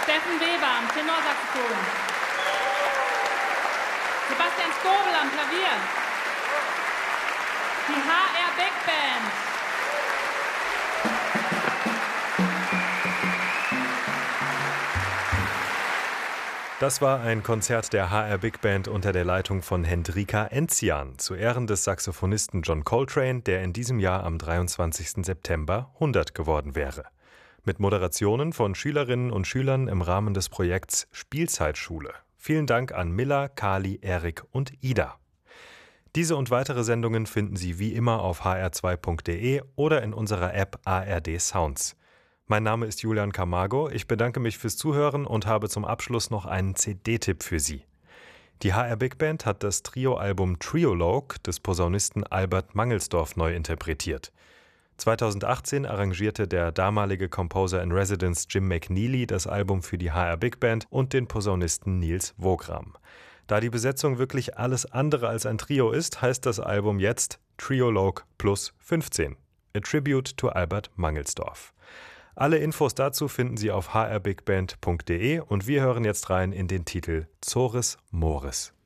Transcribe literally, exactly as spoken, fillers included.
Steffen Weber am Tenorsaxophon. Sebastian Skobel am Klavier. Die H R Big Band. Das war ein Konzert der H R Big Band unter der Leitung von Hendrika Enzian zu Ehren des Saxophonisten John Coltrane, der in diesem Jahr am dreiundzwanzigsten September hundert geworden wäre. Mit Moderationen von Schülerinnen und Schülern im Rahmen des Projekts Spielzeitschule. Vielen Dank an Milla, Kali, Erik und Ida. Diese und weitere Sendungen finden Sie wie immer auf h r zwei punkt d e oder in unserer App A R D Sounds. Mein Name ist Julian Camargo, ich bedanke mich fürs Zuhören und habe zum Abschluss noch einen C D-Tipp für Sie. Die H R Big Band hat das Trio-Album Triologue des Posaunisten Albert Mangelsdorff neu interpretiert. zweitausendachtzehn arrangierte der damalige Composer in Residence Jim McNeely das Album für die H R Big Band und den Posaunisten Niels Wogram. Da die Besetzung wirklich alles andere als ein Trio ist, heißt das Album jetzt Triologue plus fünfzehn. A Tribute to Albert Mangelsdorff. Alle Infos dazu finden Sie auf h r big band punkt d e und wir hören jetzt rein in den Titel Zores Mores.